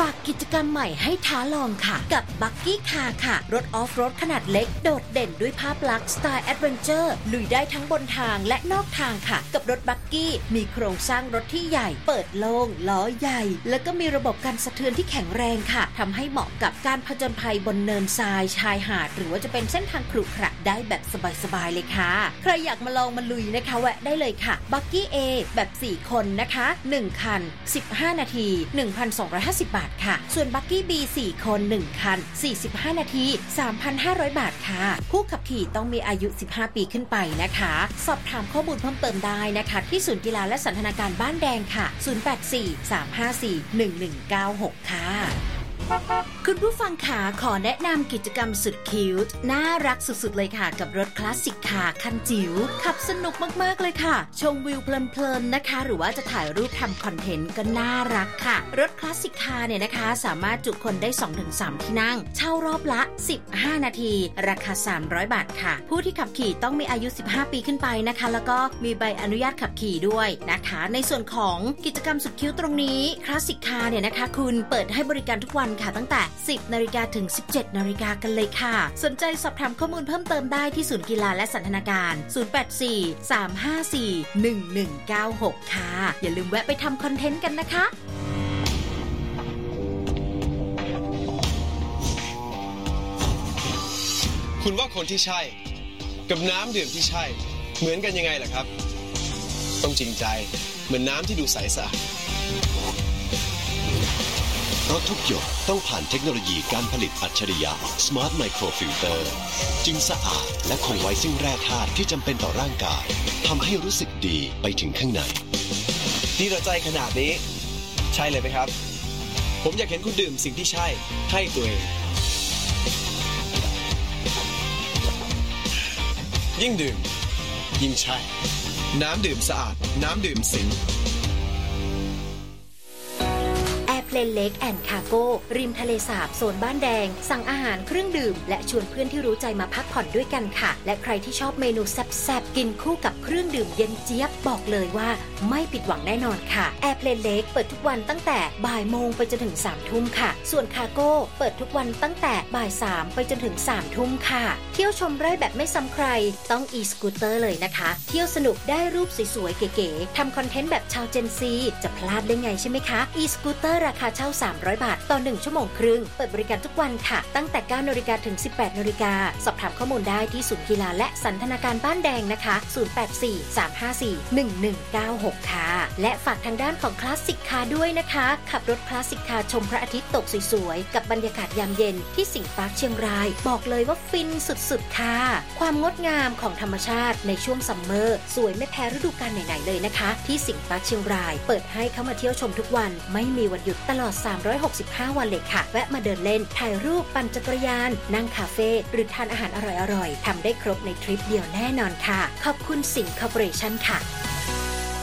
ากกิจกรรมใหม่ให้ท้าลองค่ะกับบักกี้คาร์ค่ะรถออฟโรดขนาดเล็กโดดเด่นด้วยภาพลักษณ์สไตล์แอดเวนเจอร์ลุยได้ทั้งบนทางและนอกทางค่ะกับรถบักกี้มีโครงสร้างรถที่ใหญ่เปิดโล่งล้อใหญ่แล้วก็มีระบบการสะเทือนที่แข็งแรงค่ะทำให้เหมาะกับการผจญภัยบนเนินทรายชายหาดหรือว่าจะเป็นเส้นทางขรุขระได้แบบสบายๆเลยค่ะใครอยากมาลองมาลุยนะคะแวะได้เลยค่ะบักกี้ A แบบ4คนนะคะ1คัน15นาที1,250 บาทค่ะส่วนบักกี้ B 4คน1คัน45นาที 3,500 บาทค่ะผู้ขับขี่ต้องมีอายุ15ปีขึ้นไปนะคะสอบถามข้อมูลเพิ่มเติมได้นะคะที่ศูนย์กีฬาและสันทนาการบ้านแดงค่ะ0843541196ค่ะคุณผู้ฟังขาขอแนะนำกิจกรรมสุดคิวต์น่ารักสุดๆเลยค่ะกับรถคลาสสิกคาร์คันจิ๋วขับสนุกมากๆเลยค่ะชมวิวเพลินๆนะคะหรือว่าจะถ่ายรูปทำคอนเทนต์ก็น่ารักค่ะรถคลาสสิกคาร์เนี่ยนะคะสามารถจุคนได้ 2-3 ที่นั่งเช่ารอบละ15นาทีราคา300 บาทค่ะผู้ที่ขับขี่ต้องมีอายุ15ปีขึ้นไปนะคะแล้วก็มีใบอนุญาตขับขี่ด้วยนะคะในส่วนของกิจกรรมสุดคิวตรงนี้คลาสสิกคาร์เนี่ยนะคะคุณเปิดให้บริการทุกวันค่ะตั้งแต่ 10 นาฬิกาถึง 17 นาฬิกากันเลยค่ะสนใจสอบถามข้อมูลเพิ่มเติมได้ที่ศูนย์กีฬาและสันทนาการ0843541196ค่ะอย่าลืมแวะไปทำคอนเทนต์กันนะคะคุณว่าคนที่ใช่กับน้ำดื่มที่ใช่เหมือนกันยังไงล่ะครับต้องจริงใจเหมือนน้ำที่ดูใสสะอาดเพราะทุกหยดต้องผ่านเทคโนโลยีการผลิตอัจฉริยะ Smart Microfilter จึงสะอาดและคงไว้ซึ่งแร่ธาตุที่จำเป็นต่อร่างกายทำให้รู้สึกดีไปถึงข้างในดีต่อใจขนาดนี้ใช่เลยไหมครับผมอยากเห็นคุณดื่มสิ่งที่ใช่ให้ตัวเองยิ่งดื่มยิ่งใช่น้ำดื่มสะอาดน้ำดื่มสิงเลนเล็กแอนด์คาร์โก้ริมทะเลสาบโซนบ้านแดงสั่งอาหารเครื่องดื่มและชวนเพื่อนที่รู้ใจมาพักผ่อนด้วยกันค่ะและใครที่ชอบเมนูแซ่บๆกินคู่กับเครื่องดื่มเย็นเจี๊ยบบอกเลยว่าไม่ผิดหวังแน่นอนค่ะแอร์เพลนเล็กเปิดทุกวันตั้งแต่บ่ายโมงไปจนถึง3ทุ่มค่ะส่วนคาร์โก้เปิดทุกวันตั้งแต่บ่าย3ไปจนถึง3ทุ่มค่ะเที่ยวชมไร่แบบไม่ซ้ำใครต้องอีสกูตเตอร์เลยนะคะเที่ยวสนุกได้รูปสวยๆเก๋ๆทำคอนเทนต์แบบชาวเจนซีจะพลาดได้ไงใช่ไหมคะอีสกูตเตอร์ราคาเช่า300 บาทต่อ1ชั่วโมงครึ่งเปิดบริการทุกวันค่ะตั้งแต่ 9 นาฬิกาถึง 18 นาฬิกาสอบถามข้อมูลได้ที่ศูนย์กีฬาและสันทนาการบ้านแดงนะคะ0843541196ค่ะและฝากทางด้านของคลาสสิกคาร์ด้วยนะคะขับรถคลาสสิกคาร์ชมพระอาทิตย์ตกสวยๆกับบรรยากาศยามเย็นที่สิงห์ปาร์คเชียงรายบอกเลยว่าฟินสุดๆค่ะความงดงามของธรรมชาติในช่วงซัมเมอร์สวยไม่แพ้ฤดูกาลไหนๆเลยนะคะที่สิงห์ปาร์คเชียงรายเปิดให้เข้ามาเที่ยวชมทุกวันไม่มีวันหยุดตลอด365 วันเลยค่ะแวะมาเดินเล่นถ่ายรูปปั่นจักรยานนั่งคาเฟ่หรือทานอาหารอร่อยๆทำได้ครบในทริปเดียวแน่นอนค่ะขอบคุณสิงห์คอร์ปอเรชั่นค่ะ